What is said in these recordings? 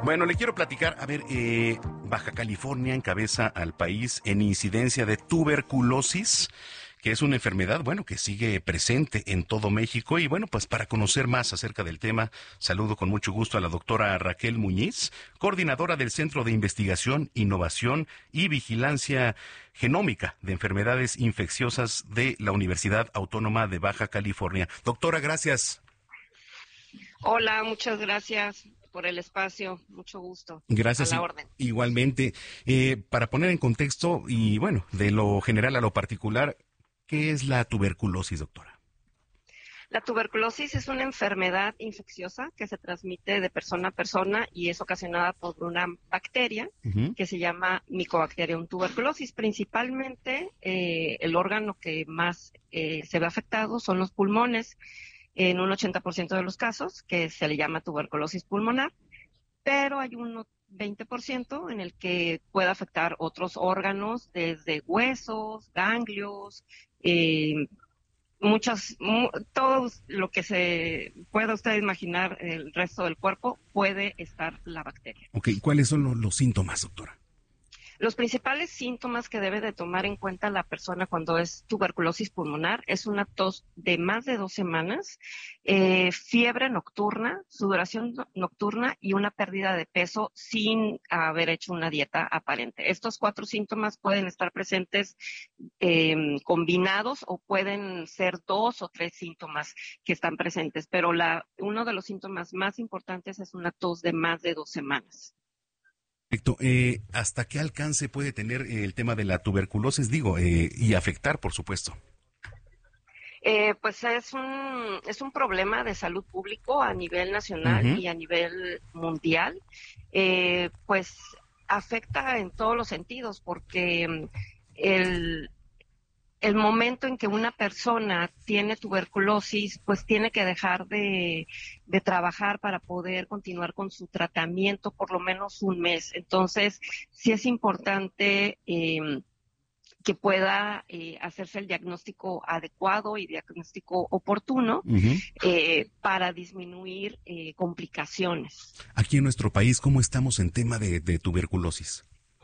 Bueno, le quiero platicar, a ver, Baja California encabeza al país en incidencia de tuberculosis, que es una enfermedad, bueno, que sigue presente en todo México. Y bueno, pues para conocer más acerca del tema, saludo con mucho gusto a la doctora Raquel Muñiz, coordinadora del Centro de Investigación, Innovación y Vigilancia Genómica de Enfermedades Infecciosas de la Universidad Autónoma de Baja California. Doctora, gracias. Hola, muchas gracias por el espacio, mucho gusto. Gracias. A la orden. Igualmente, para poner en contexto y bueno, de lo general a lo particular, ¿qué es la tuberculosis, doctora? La tuberculosis es una enfermedad infecciosa que se transmite de persona a persona y es ocasionada por una bacteria que se llama Mycobacterium tuberculosis. Principalmente el órgano que más se ve afectado son los pulmones, en un 80% de los casos, que se le llama tuberculosis pulmonar, pero hay un 20% en el que puede afectar otros órganos, desde huesos, ganglios, todo lo que se pueda usted imaginar, el resto del cuerpo, puede estar la bacteria. Ok, ¿cuáles son los síntomas, doctora? Los principales síntomas que debe de tomar en cuenta la persona cuando es tuberculosis pulmonar es una tos de más de 2 semanas, fiebre nocturna, sudoración nocturna y una pérdida de peso sin haber hecho una dieta aparente. Estos 4 síntomas pueden estar presentes combinados o pueden ser 2 o 3 síntomas que están presentes, pero uno de los síntomas más importantes es una tos de más de 2 semanas. Perfecto. ¿Hasta qué alcance puede tener el tema de la tuberculosis, y afectar, por supuesto? Pues es un problema de salud público a nivel nacional y a nivel mundial. Pues afecta en todos los sentidos porque el momento en que una persona tiene tuberculosis, pues tiene que dejar de trabajar para poder continuar con su tratamiento por lo menos un mes. Entonces, sí es importante que pueda hacerse el diagnóstico adecuado y diagnóstico oportuno para disminuir complicaciones. Aquí en nuestro país, ¿cómo estamos en tema de tuberculosis?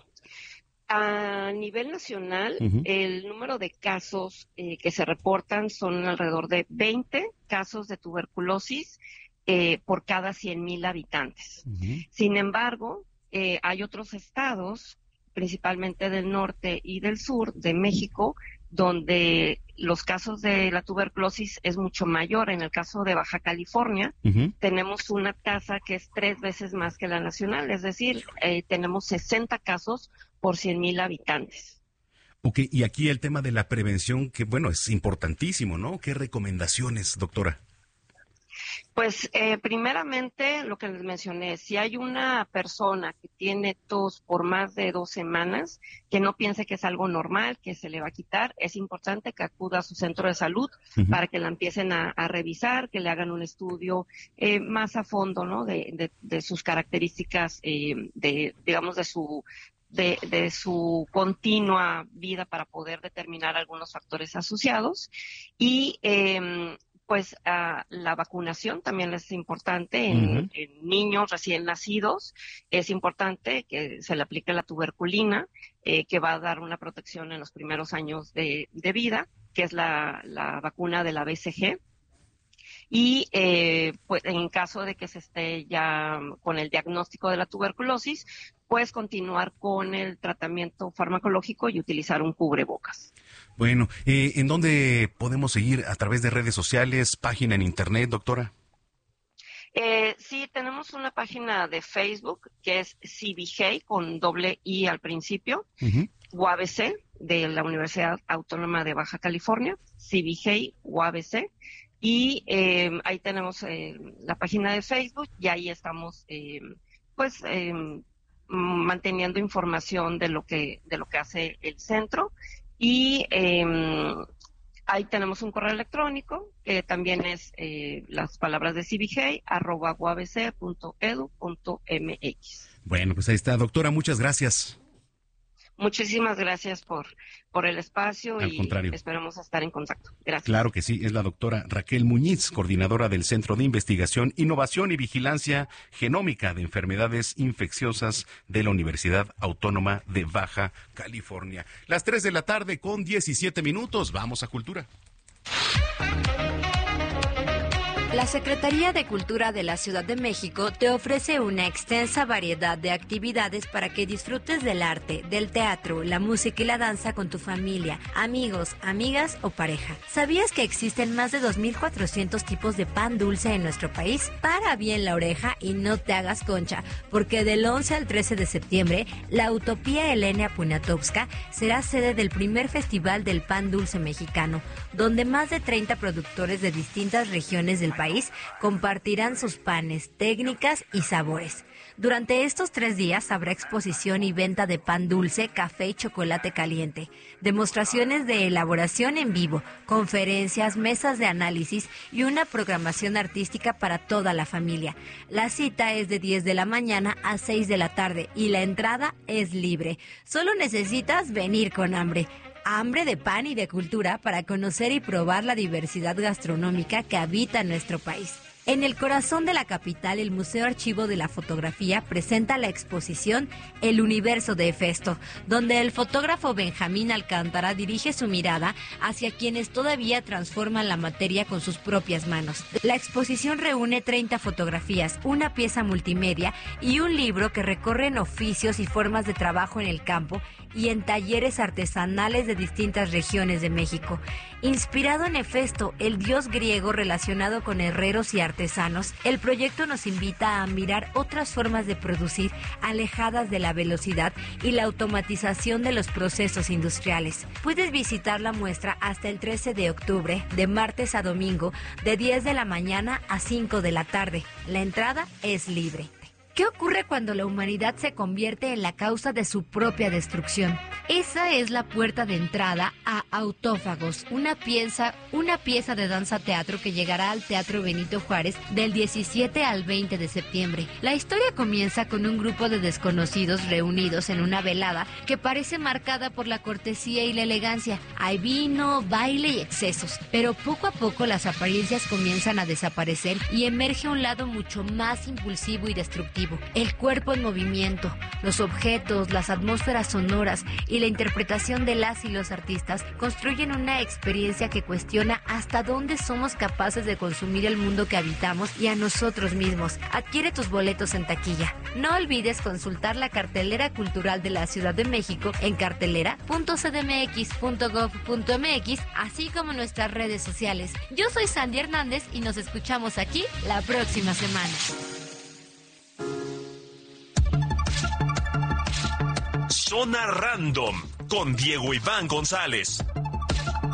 A nivel nacional, el número de casos que se reportan son alrededor de 20 casos de tuberculosis por cada 100,000 habitantes. Sin embargo, hay otros estados, principalmente del norte y del sur de México, donde los casos de la tuberculosis es mucho mayor. En el caso de Baja California, tenemos una tasa que es 3 veces más que la nacional, es decir, tenemos 60 casos por 100,000 habitantes. Ok, y aquí el tema de la prevención, que bueno, es importantísimo, ¿no? ¿Qué recomendaciones, doctora? Pues primeramente lo que les mencioné, si hay una persona que tiene tos por más de 2 semanas, que no piense que es algo normal, que se le va a quitar, es importante que acuda a su centro de salud para que la empiecen a revisar, que le hagan un estudio más a fondo, ¿no? De sus características, digamos, de su continua vida para poder determinar algunos factores asociados. Y pues la vacunación también es importante en niños recién nacidos. Es importante que se le aplique la tuberculina, que va a dar una protección en los primeros años de vida, que es la vacuna de la BCG. Y pues en caso de que se esté ya con el diagnóstico de la tuberculosis, pues continuar con el tratamiento farmacológico y utilizar un cubrebocas. Bueno, ¿en dónde podemos seguir? ¿A través de redes sociales, página en internet, doctora? Sí, tenemos una página de Facebook que es CBG con doble I al principio, UABC de la Universidad Autónoma de Baja California, CBG UABC. Y ahí tenemos la página de Facebook y ahí estamos manteniendo información de lo que hace el centro. Y ahí tenemos un correo electrónico que también es las palabras de CBG @uabc.edu.mx. Bueno, pues ahí está, doctora, muchas gracias. Muchísimas gracias por el espacio. Al contrario. Esperamos estar en contacto. Gracias. Claro que sí, es la doctora Raquel Muñiz, coordinadora del Centro de Investigación, Innovación y Vigilancia Genómica de Enfermedades Infecciosas de la Universidad Autónoma de Baja California. Las 3 de la tarde con 17 minutos. Vamos a Cultura. La Secretaría de Cultura de la Ciudad de México te ofrece una extensa variedad de actividades para que disfrutes del arte, del teatro, la música y la danza con tu familia, amigos, amigas o pareja. ¿Sabías que existen más de 2,400 tipos de pan dulce en nuestro país? Para bien la oreja y no te hagas concha, porque del 11 al 13 de septiembre, la Utopía Elena Poniatowska será sede del primer Festival del Pan Dulce Mexicano, donde más de 30 productores de distintas regiones del país compartirán sus panes, técnicas y sabores. Durante estos 3 días habrá exposición y venta de pan dulce, café y chocolate caliente, demostraciones de elaboración en vivo, conferencias, mesas de análisis y una programación artística para toda la familia. La cita es de 10 de la mañana a 6 de la tarde y la entrada es libre. Solo necesitas venir con hambre. Hambre de pan y de cultura para conocer y probar la diversidad gastronómica que habita nuestro país. En el corazón de la capital, el Museo Archivo de la Fotografía presenta la exposición El Universo de Hefesto, donde el fotógrafo Benjamín Alcántara dirige su mirada hacia quienes todavía transforman la materia con sus propias manos. La exposición reúne 30 fotografías, una pieza multimedia y un libro que recorren oficios y formas de trabajo en el campo y en talleres artesanales de distintas regiones de México. Inspirado en Hefesto, el dios griego relacionado con herreros y artesanos, el proyecto nos invita a mirar otras formas de producir alejadas de la velocidad y la automatización de los procesos industriales. Puedes visitar la muestra hasta el 13 de octubre, de martes a domingo, de 10 de la mañana a 5 de la tarde. La entrada es libre. ¿Qué ocurre cuando la humanidad se convierte en la causa de su propia destrucción? Esa es la puerta de entrada a Autófagos, una pieza de danza-teatro que llegará al Teatro Benito Juárez del 17 al 20 de septiembre. La historia comienza con un grupo de desconocidos reunidos en una velada que parece marcada por la cortesía y la elegancia. Hay vino, baile y excesos, pero poco a poco las apariencias comienzan a desaparecer y emerge un lado mucho más impulsivo y destructivo. El cuerpo en movimiento, los objetos, las atmósferas sonoras y la interpretación de las y los artistas construyen una experiencia que cuestiona hasta dónde somos capaces de consumir el mundo que habitamos y a nosotros mismos. Adquiere tus boletos en taquilla. No olvides consultar la cartelera cultural de la Ciudad de México en cartelera.cdmx.gov.mx, así como nuestras redes sociales. Yo soy Sandy Hernández y nos escuchamos aquí la próxima semana. Zona Random con Diego Iván González.